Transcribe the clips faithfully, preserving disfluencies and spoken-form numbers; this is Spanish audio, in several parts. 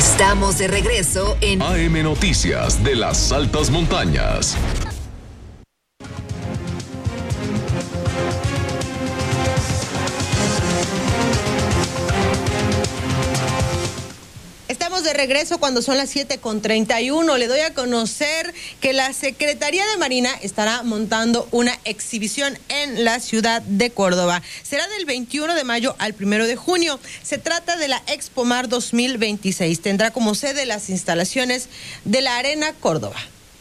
Estamos de regreso en A M Noticias de las Altas Montañas. Estamos de regreso cuando son las siete con treinta y uno. Le doy a conocer que la Secretaría de Marina estará montando una exhibición en la ciudad de Córdoba. Será del veintiuno de mayo al primero de junio. Se trata de la Expomar dos mil veintiséis. Tendrá como sede las instalaciones de la Arena Córdoba.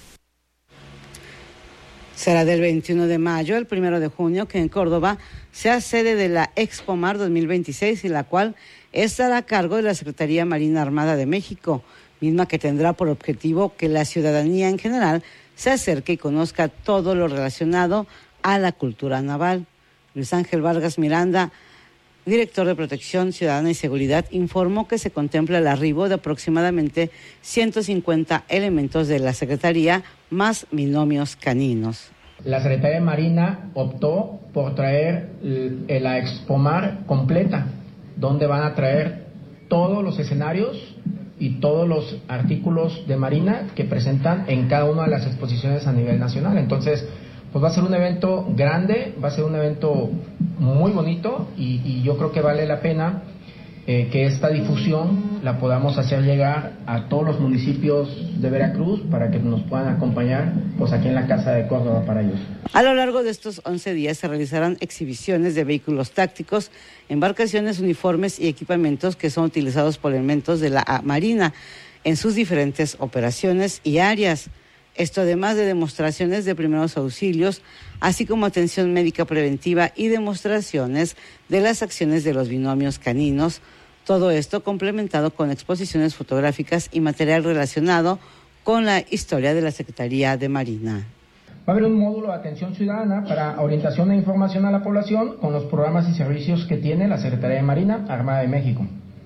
Será del veintiuno de mayo al primero de junio que en Córdoba sea sede de la Expomar dos mil veintiséis, y la cual estará a cargo de la Secretaría Marina Armada de México, misma que tendrá por objetivo que la ciudadanía en general se acerque y conozca todo lo relacionado a la cultura naval. Luis Ángel Vargas Miranda, director de Protección Ciudadana y Seguridad, informó que se contempla el arribo de aproximadamente ciento cincuenta elementos de la Secretaría, más binomios caninos. La Secretaría de Marina optó por traer la Expomar completa, donde van a traer todos los escenarios y todos los artículos de Marina que presentan en cada una de las exposiciones a nivel nacional. Entonces, pues va a ser un evento grande, va a ser un evento muy bonito y, y yo creo que vale la pena eh, que esta difusión la podamos hacer llegar a todos los municipios de Veracruz para que nos puedan acompañar pues aquí en la Casa de Córdoba para ellos. A lo largo de estos once días se realizarán exhibiciones de vehículos tácticos, embarcaciones, uniformes y equipamientos que son utilizados por elementos de la Marina en sus diferentes operaciones y áreas. Esto además de demostraciones de primeros auxilios, así como atención médica preventiva y demostraciones de las acciones de los binomios caninos. Todo esto complementado con exposiciones fotográficas y material relacionado con la historia de la Secretaría de Marina. Va a haber un módulo de atención ciudadana para orientación e información a la población con los programas y servicios que tiene la Secretaría de Marina Armada de México.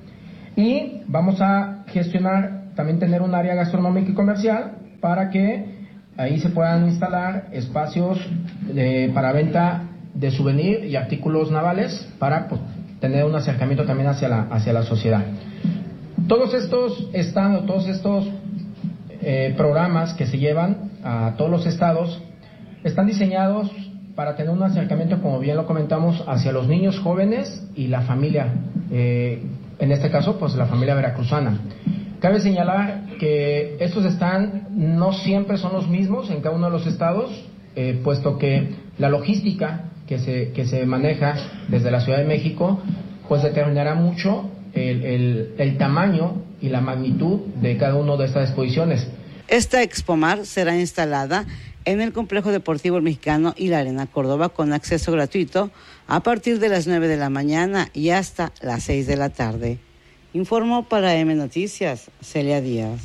Y vamos a gestionar, también tener un área gastronómica y comercial para que ahí se puedan instalar espacios de, para venta de souvenir y artículos navales para pues, tener un acercamiento también hacia la, hacia la sociedad. Todos estos estados, todos estos eh, programas que se llevan a todos los estados están diseñados para tener un acercamiento, como bien lo comentamos, hacia los niños, jóvenes y la familia, eh, en este caso pues la familia veracruzana. Cabe señalar que estos están, no siempre son los mismos en cada uno de los estados, eh, puesto que la logística que se, que se maneja desde la Ciudad de México, pues determinará mucho el, el, el tamaño y la magnitud de cada una de estas exposiciones. Esta Expomar será instalada en el Complejo Deportivo Mexicano y la Arena Córdoba con acceso gratuito a partir de las nueve de la mañana y hasta las seis de la tarde. Informó para M Noticias, Celia Díaz.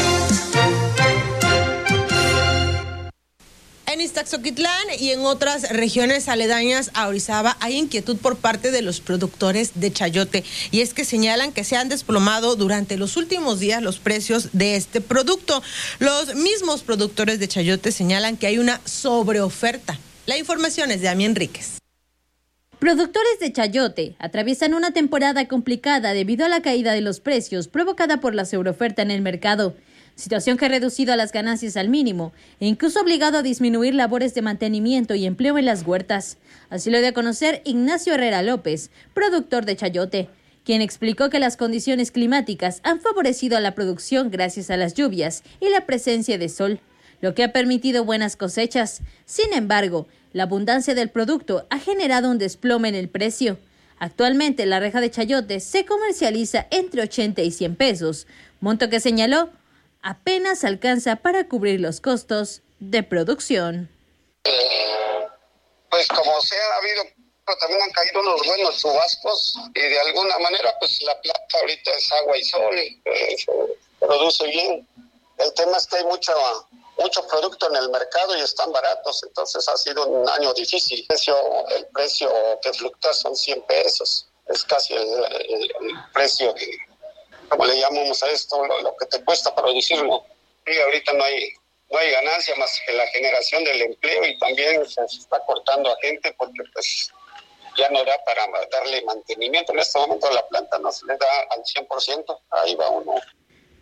En Ixtaxoquitlán y en otras regiones aledañas a Orizaba hay inquietud por parte de los productores de chayote, y es que señalan que se han desplomado durante los últimos días los precios de este producto. Los mismos productores de chayote señalan que hay una sobreoferta. La información es de Ami Enríquez. Productores de chayote atraviesan una temporada complicada debido a la caída de los precios provocada por la sobreoferta en el mercado, situación que ha reducido a las ganancias al mínimo e incluso obligado a disminuir labores de mantenimiento y empleo en las huertas. Así lo dio a conocer Ignacio Herrera López, productor de chayote, quien explicó que las condiciones climáticas han favorecido a la producción gracias a las lluvias y la presencia de sol, lo que ha permitido buenas cosechas. Sin embargo, la abundancia del producto ha generado un desplome en el precio. Actualmente, la reja de chayote se comercializa entre ochenta y cien pesos, monto que señaló apenas alcanza para cubrir los costos de producción. Eh, pues como sea, ha habido, pero también han caído unos buenos chubascos y de alguna manera pues la plata ahorita es agua y sol, eh, se produce bien. El tema es que hay mucho, mucho producto en el mercado y están baratos, entonces ha sido un año difícil. El precio, el precio que fluctúa son cien pesos, es casi el, el, el precio de, como le llamamos a esto, lo, lo que te cuesta producirlo. Y ahorita no hay, no hay ganancia más que la generación del empleo, y también se está cortando a gente porque pues ya no da para darle mantenimiento. En este momento la planta no se le da al cien por ciento, ahí va uno.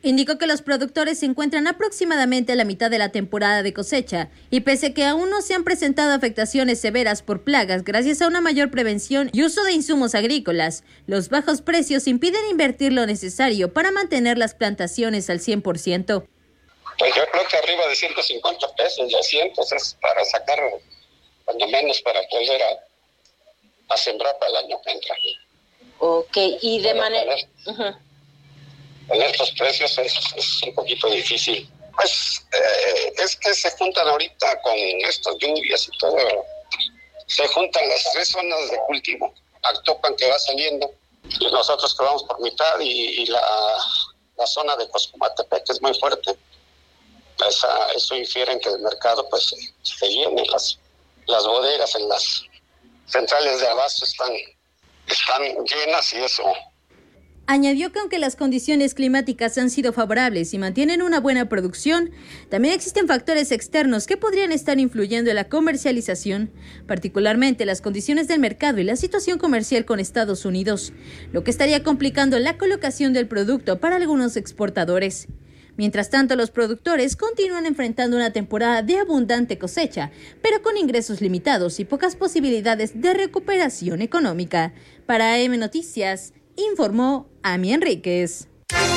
Indicó que los productores se encuentran aproximadamente a la mitad de la temporada de cosecha y pese a que aún no se han presentado afectaciones severas por plagas gracias a una mayor prevención y uso de insumos agrícolas, los bajos precios impiden invertir lo necesario para mantener las plantaciones al cien por ciento. Pues yo creo que arriba de ciento cincuenta pesos, doscientos es para sacar, cuando menos para poder a, a sembrar para el año que entra. Ok, y de manera... Uh-huh. En estos precios es, es un poquito difícil. Pues eh, es que se juntan ahorita con estas lluvias y todo. Se juntan las tres zonas de cultivo. Actopan que va saliendo y nosotros que vamos por mitad y, y la, la zona de Coscomatepec es muy fuerte. Esa, eso infiere en que el mercado pues se llene. Las, las bodegas en las centrales de abasto están, están llenas y eso... Añadió que aunque las condiciones climáticas han sido favorables y mantienen una buena producción, también existen factores externos que podrían estar influyendo en la comercialización, particularmente las condiciones del mercado y la situación comercial con Estados Unidos, lo que estaría complicando la colocación del producto para algunos exportadores. Mientras tanto, los productores continúan enfrentando una temporada de abundante cosecha, pero con ingresos limitados y pocas posibilidades de recuperación económica. Para A M Noticias, informó Ami Enríquez.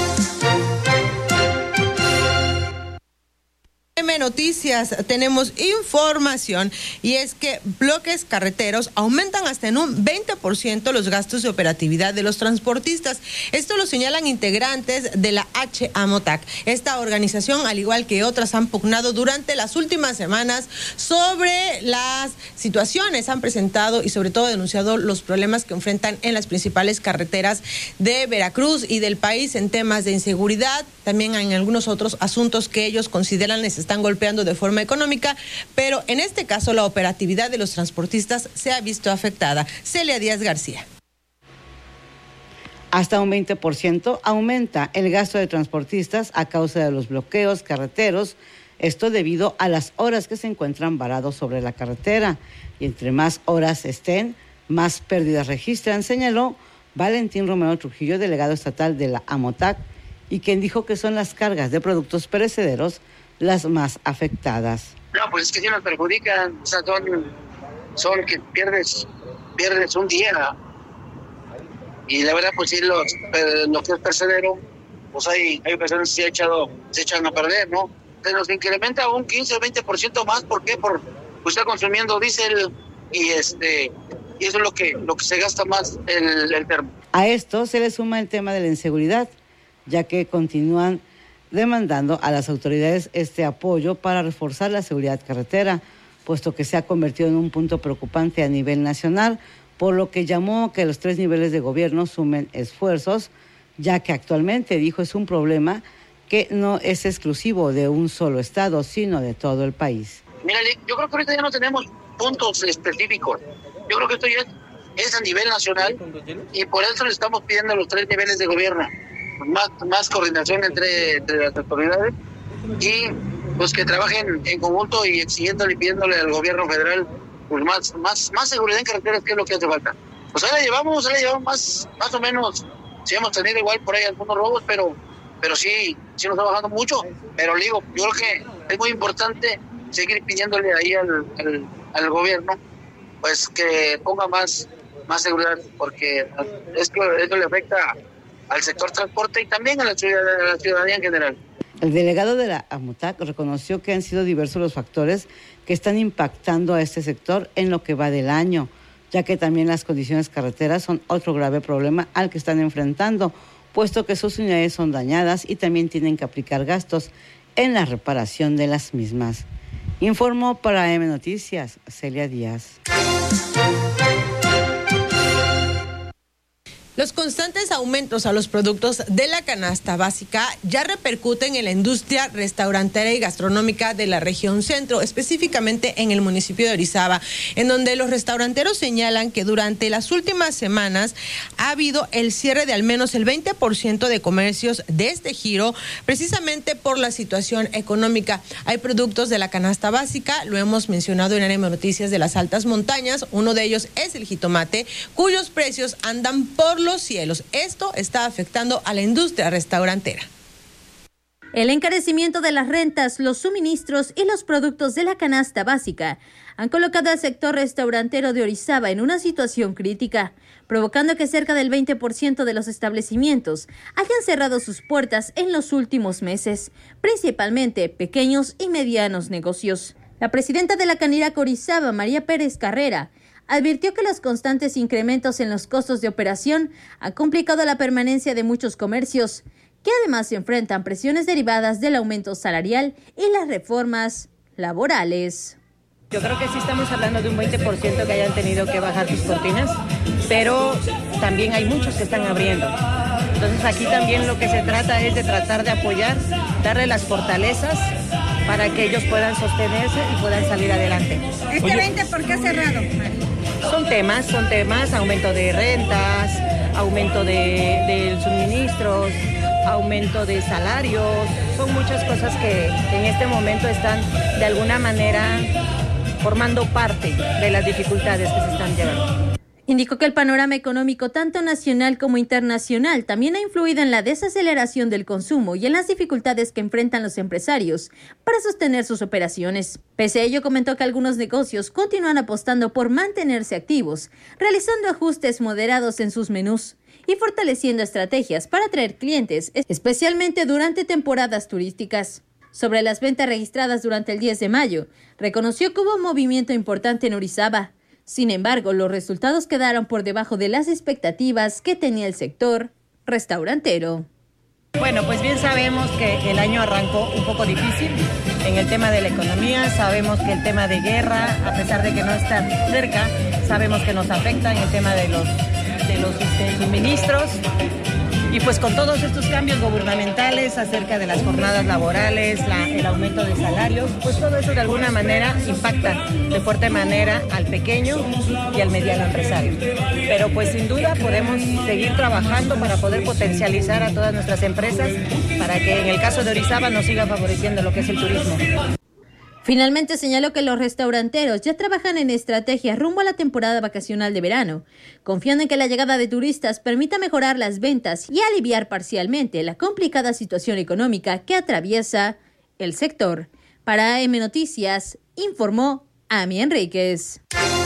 M Noticias, tenemos información y es que bloques carreteros aumentan hasta en un veinte por ciento los gastos de operatividad de los transportistas. Esto lo señalan integrantes de la H AMOTAC. Esta organización, al igual que otras, han pugnado durante las últimas semanas sobre las situaciones, han presentado y sobre todo denunciado los problemas que enfrentan en las principales carreteras de Veracruz y del país en temas de inseguridad, también en algunos otros asuntos que ellos consideran necesarios. Están golpeando de forma económica, pero en este caso la operatividad de los transportistas se ha visto afectada. Celia Díaz García. Hasta un veinte por ciento aumenta el gasto de transportistas a causa de los bloqueos carreteros, esto debido a las horas que se encuentran varados sobre la carretera. Y entre más horas estén, más pérdidas registran, señaló Valentín Romero Trujillo, delegado estatal de la AMOTAC, y quien dijo que son las cargas de productos perecederos las más afectadas. No, pues es que sí nos perjudican, o sea, son, son que pierdes, pierdes un día. Y la verdad, pues sí, los, lo que es perecedero, pues hay, hay personas que se, ha echado, se echan a perder, ¿no? Se nos incrementa un quince o veinte por ciento más, ¿por qué? Por pues, estar consumiendo diésel y este y eso es lo que, lo que se gasta más el, el termo. A esto se le suma el tema de la inseguridad, ya que continúan demandando a las autoridades este apoyo para reforzar la seguridad carretera, puesto que se ha convertido en un punto preocupante a nivel nacional, por lo que llamó que los tres niveles de gobierno sumen esfuerzos, ya que actualmente, dijo, es un problema que no es exclusivo de un solo estado, sino de todo el país. Mira, yo creo que ahorita ya no tenemos puntos específicos. Yo creo que esto ya es a nivel nacional y por eso le estamos pidiendo a los tres niveles de gobierno más, más coordinación entre, entre las autoridades y pues que trabajen en conjunto y exigiéndole y pidiéndole al gobierno federal pues más, más, más seguridad en carreteras, que es lo que hace falta. Pues ahí la llevamos, ahí la llevamos más, más o menos, sí hemos tenido igual por ahí algunos robos, pero, pero sí, sí nos está bajando mucho, pero digo, yo creo que es muy importante seguir pidiéndole ahí al, al, al gobierno pues que ponga más, más seguridad, porque esto, esto le afecta al sector transporte y también a la ciudadanía, a la ciudadanía en general. El delegado de la AMOTAC reconoció que han sido diversos los factores que están impactando a este sector en lo que va del año, ya que también las condiciones carreteras son otro grave problema al que están enfrentando, puesto que sus unidades son dañadas y también tienen que aplicar gastos en la reparación de las mismas. Informó para A M Noticias, Celia Díaz. Los constantes aumentos a los productos de la canasta básica ya repercuten en la industria restaurantera y gastronómica de la región centro, específicamente en el municipio de Orizaba, en donde los restauranteros señalan que durante las últimas semanas ha habido el cierre de al menos el veinte por ciento de comercios de este giro, precisamente por la situación económica. Hay productos de la canasta básica, lo hemos mencionado en A M Noticias, de las altas montañas, uno de ellos es el jitomate, cuyos precios andan por los cielos. Esto está afectando a la industria restaurantera. El encarecimiento de las rentas, los suministros y los productos de la canasta básica han colocado al sector restaurantero de Orizaba en una situación crítica, provocando que cerca del veinte por ciento de los establecimientos hayan cerrado sus puertas en los últimos meses, principalmente pequeños y medianos negocios. La presidenta de la Canirac Orizaba, María Pérez Carrera, advirtió que los constantes incrementos en los costos de operación han complicado la permanencia de muchos comercios, que además se enfrentan presiones derivadas del aumento salarial y las reformas laborales. Yo creo que sí estamos hablando de un veinte por ciento que hayan tenido que bajar sus cortinas, pero también hay muchos que están abriendo. Entonces aquí también lo que se trata es de tratar de apoyar, darle las fortalezas para que ellos puedan sostenerse y puedan salir adelante. ¿Este veinte por qué ha cerrado, María? Son temas, son temas, aumento de rentas, aumento de, de suministros, aumento de salarios, son muchas cosas que en este momento están de alguna manera formando parte de las dificultades que se están llevando. Indicó que el panorama económico tanto nacional como internacional también ha influido en la desaceleración del consumo y en las dificultades que enfrentan los empresarios para sostener sus operaciones. Pese a ello, comentó que algunos negocios continúan apostando por mantenerse activos, realizando ajustes moderados en sus menús y fortaleciendo estrategias para atraer clientes, especialmente durante temporadas turísticas. Sobre las ventas registradas durante el diez de mayo, reconoció que hubo un movimiento importante en Orizaba. Sin embargo, los resultados quedaron por debajo de las expectativas que tenía el sector restaurantero. Bueno, pues bien sabemos que el año arrancó un poco difícil en el tema de la economía. Sabemos que el tema de guerra, a pesar de que no está cerca, sabemos que nos afecta en el tema de los, de los este, suministros. Y pues con todos estos cambios gubernamentales acerca de las jornadas laborales, la, el aumento de salarios, pues todo eso de alguna manera impacta de fuerte manera al pequeño y al mediano empresario. Pero pues sin duda podemos seguir trabajando para poder potencializar a todas nuestras empresas para que en el caso de Orizaba nos siga favoreciendo lo que es el turismo. Finalmente señaló que los restauranteros ya trabajan en estrategias rumbo a la temporada vacacional de verano, confiando en que la llegada de turistas permita mejorar las ventas y aliviar parcialmente la complicada situación económica que atraviesa el sector. Para A M Noticias, informó Ami Enríquez.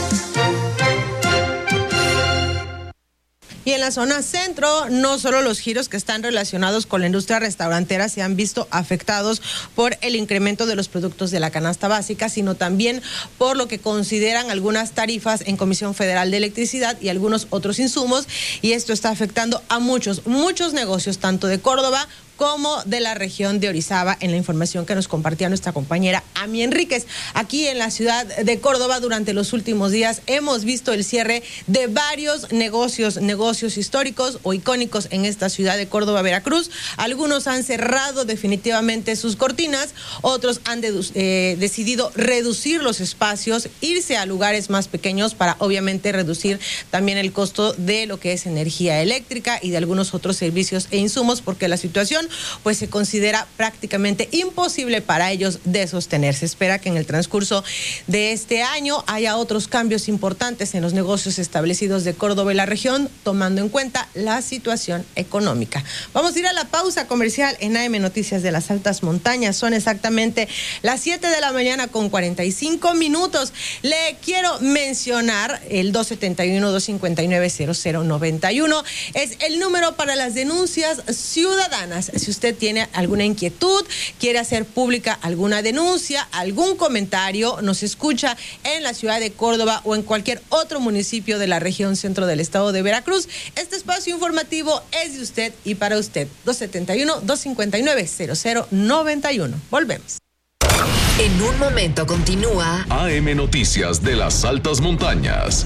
Y en la zona centro, no solo los giros que están relacionados con la industria restaurantera se han visto afectados por el incremento de los productos de la canasta básica, sino también por lo que consideran algunas tarifas en Comisión Federal de Electricidad y algunos otros insumos, y esto está afectando a muchos, muchos negocios, tanto de Córdoba como de la región de Orizaba, en la información que nos compartía nuestra compañera Ami Enríquez. Aquí en la ciudad de Córdoba, durante los últimos días, hemos visto el cierre de varios negocios, negocios históricos o icónicos en esta ciudad de Córdoba, Veracruz. Algunos han cerrado definitivamente sus cortinas, otros han eh, decidido reducir los espacios, irse a lugares más pequeños para obviamente reducir también el costo de lo que es energía eléctrica y de algunos otros servicios e insumos, porque la situación pues se considera prácticamente imposible para ellos de sostenerse. Espera que en el transcurso de este año haya otros cambios importantes en los negocios establecidos de Córdoba y la región, tomando en cuenta la situación económica. Vamos a ir a la pausa comercial en A M Noticias de las Altas Montañas. Son exactamente las siete de la mañana con cuarenta y cinco minutos. Le quiero mencionar el dos setenta y uno, dos cincuenta y nueve, cero cero noventa y uno. Es el número para las denuncias ciudadanas. Si usted tiene alguna inquietud, quiere hacer pública alguna denuncia, algún comentario, nos escucha en la ciudad de Córdoba o en cualquier otro municipio de la región centro del estado de Veracruz, este espacio informativo es de usted y para usted. dos setenta y uno, dos cincuenta y nueve, cero cero noventa y uno. Volvemos. En un momento continúa A M Noticias de las Altas Montañas.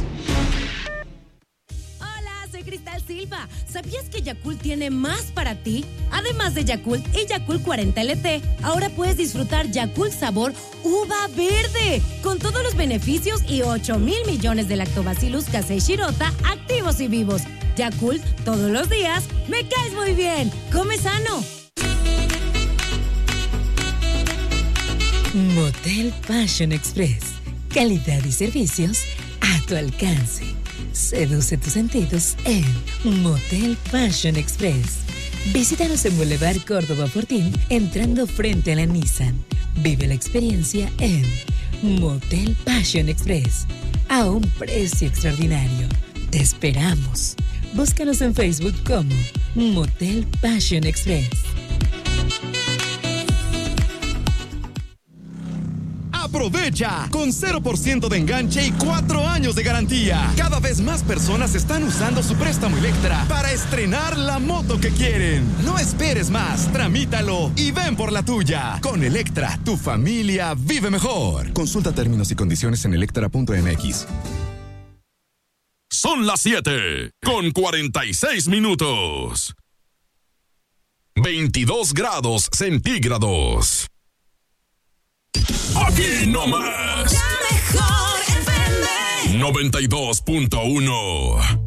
Silva, ¿sabías que Yakult tiene más para ti? Además de Yakult y Yakult cuarenta L T, ahora puedes disfrutar Yakult sabor uva verde, con todos los beneficios y ocho mil millones de lactobacillus casei shirota activos y vivos. Yakult, todos los días, me caes muy bien. Come sano. Motel Fashion Express. Calidad y servicios a tu alcance. Seduce tus sentidos en Motel Fashion Express. Visítanos en Boulevard Córdoba Fortín, entrando frente a la Nissan. Vive la experiencia en Motel Passion Express, a un precio extraordinario. Te esperamos. Búscanos en Facebook como Motel Passion Express. Aprovecha con cero por ciento de enganche y cuatro años de garantía. Cada vez más personas están usando su préstamo Electra para estrenar la moto que quieren. No esperes más, tramítalo y ven por la tuya. Con Electra, tu familia vive mejor. Consulta términos y condiciones en electra punto m x. Son las siete con cuarenta y seis minutos. veintidós grados centígrados. Aquí nomás. La mejor F M. noventa y dos punto uno.